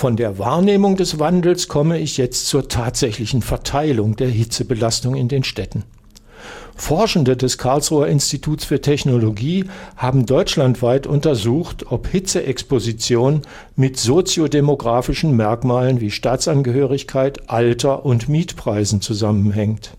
Von der Wahrnehmung des Wandels komme ich jetzt zur tatsächlichen Verteilung der Hitzebelastung in den Städten. Forschende des Karlsruher Instituts für Technologie haben deutschlandweit untersucht, ob Hitzeexposition mit soziodemografischen Merkmalen wie Staatsangehörigkeit, Alter und Mietpreisen zusammenhängt.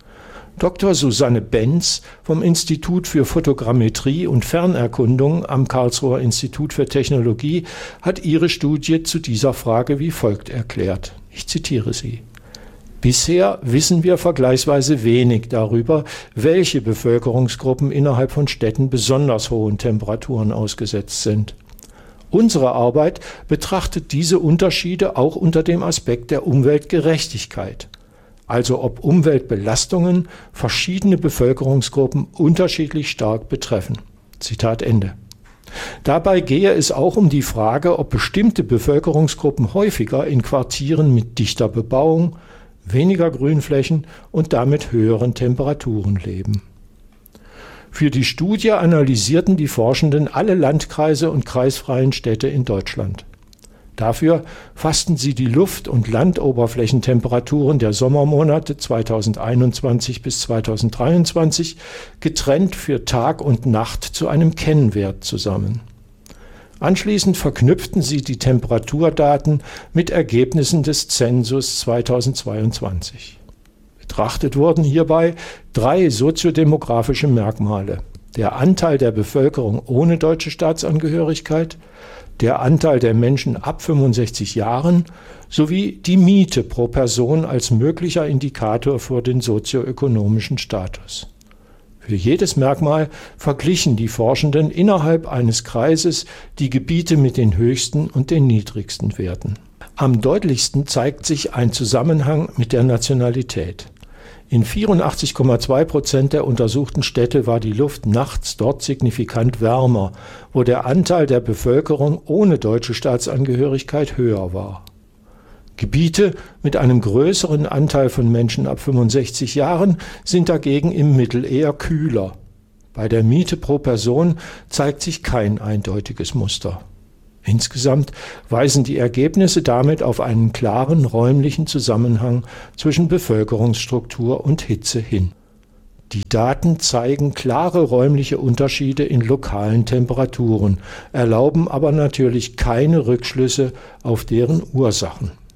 Dr. Susanne Benz vom Institut für Fotogrammetrie und Fernerkundung am Karlsruher Institut für Technologie hat ihre Studie zu dieser Frage wie folgt erklärt. Ich zitiere sie. Bisher wissen wir vergleichsweise wenig darüber, welche Bevölkerungsgruppen innerhalb von Städten besonders hohen Temperaturen ausgesetzt sind. Unsere Arbeit betrachtet diese Unterschiede auch unter dem Aspekt der Umweltgerechtigkeit. Also ob Umweltbelastungen verschiedene Bevölkerungsgruppen unterschiedlich stark betreffen. Zitat Ende. Dabei gehe es auch um die Frage, ob bestimmte Bevölkerungsgruppen häufiger in Quartieren mit dichter Bebauung, weniger Grünflächen und damit höheren Temperaturen leben. Für die Studie analysierten die Forschenden alle Landkreise und kreisfreien Städte in Deutschland. Dafür fassten sie die Luft- und Landoberflächentemperaturen der Sommermonate 2021 bis 2023 getrennt für Tag und Nacht zu einem Kennwert zusammen. Anschließend verknüpften sie die Temperaturdaten mit Ergebnissen des Zensus 2022. Betrachtet wurden hierbei 3 soziodemografische Merkmale: der Anteil der Bevölkerung ohne deutsche Staatsangehörigkeit, der Anteil der Menschen ab 65 Jahren sowie die Miete pro Person als möglicher Indikator für den sozioökonomischen Status. Für jedes Merkmal verglichen die Forschenden innerhalb eines Kreises die Gebiete mit den höchsten und den niedrigsten Werten. Am deutlichsten zeigt sich ein Zusammenhang mit der Nationalität. In 84,2% der untersuchten Städte war die Luft nachts dort signifikant wärmer, wo der Anteil der Bevölkerung ohne deutsche Staatsangehörigkeit höher war. Gebiete mit einem größeren Anteil von Menschen ab 65 Jahren sind dagegen im Mittel eher kühler. Bei der Miete pro Person zeigt sich kein eindeutiges Muster. Insgesamt weisen die Ergebnisse damit auf einen klaren räumlichen Zusammenhang zwischen Bevölkerungsstruktur und Hitze hin. Die Daten zeigen klare räumliche Unterschiede in lokalen Temperaturen, erlauben aber natürlich keine Rückschlüsse auf deren Ursachen.